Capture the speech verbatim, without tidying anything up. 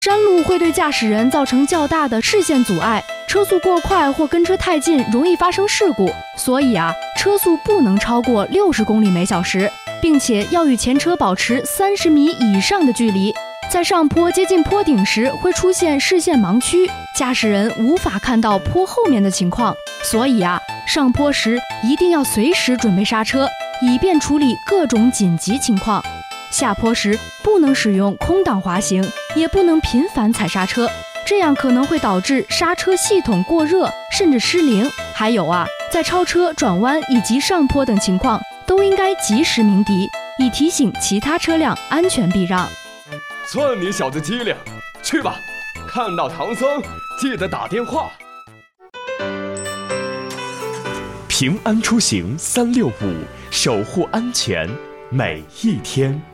山路会对驾驶人造成较大的视线阻碍，车速过快或跟车太近容易发生事故。所以啊，车速不能超过六十公里每小时，并且要与前车保持三十米以上的距离。在上坡接近坡顶时，会出现视线盲区，驾驶人无法看到坡后面的情况。所以啊，上坡时一定要随时准备刹车，以便处理各种紧急情况。下坡时不能使用空档滑行，也不能频繁踩刹车，这样可能会导致刹车系统过热甚至失灵。还有啊，在超车、转弯以及上坡等情况都应该及时鸣笛，以提醒其他车辆安全避让。 算你小子机灵，去吧，看到唐僧记得打电话。 平安出行三六五，守护安全每一天。